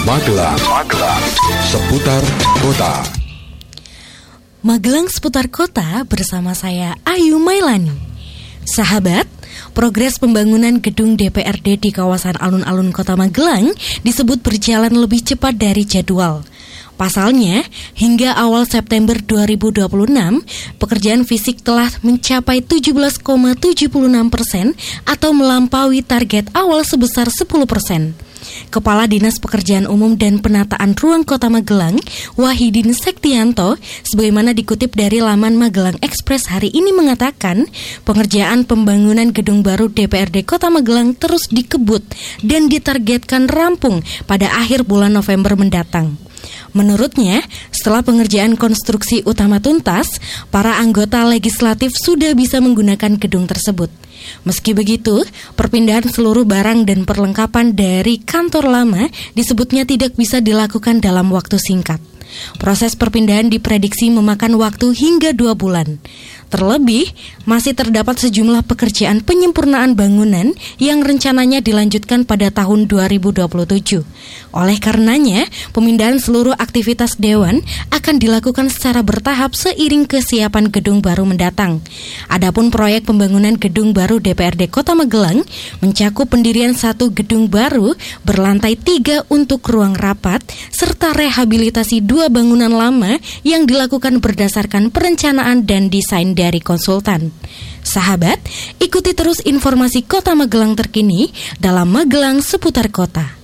Magelang seputar kota. Magelang seputar kota bersama saya Ayu Mailani. Sahabat, progres pembangunan gedung DPRD di kawasan alun-alun Kota Magelang disebut berjalan lebih cepat dari jadwal. Pasalnya, hingga awal September 2026, pekerjaan fisik telah mencapai 17,76% atau melampaui target awal sebesar 10%. Kepala Dinas Pekerjaan Umum dan Penataan Ruang Kota Magelang, Wahidin Sektianto, sebagaimana dikutip dari laman Magelang Express hari ini mengatakan, pengerjaan pembangunan gedung baru DPRD Kota Magelang terus dikebut dan ditargetkan rampung pada akhir bulan November mendatang. Menurutnya, setelah pengerjaan konstruksi utama tuntas, para anggota legislatif sudah bisa menggunakan gedung tersebut. Meski begitu, perpindahan seluruh barang dan perlengkapan dari kantor lama disebutnya tidak bisa dilakukan dalam waktu singkat. Proses perpindahan diprediksi memakan waktu hingga 2 bulan. Terlebih, masih terdapat sejumlah pekerjaan penyempurnaan bangunan yang rencananya dilanjutkan pada tahun 2027. Oleh karenanya, pemindahan seluruh aktivitas Dewan akan dilakukan secara bertahap seiring kesiapan gedung baru mendatang. Adapun proyek pembangunan gedung baru DPRD Kota Magelang mencakup pendirian 1 gedung baru berlantai 3 untuk ruang rapat, serta rehabilitasi 2 bangunan lama yang dilakukan berdasarkan perencanaan dan desain dari konsultan. Sahabat, ikuti terus informasi Kota Magelang terkini dalam Magelang seputar kota.